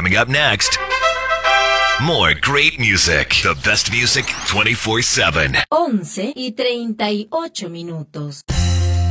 Coming up next, more great music. The best music 24/7. 11:38 minutos.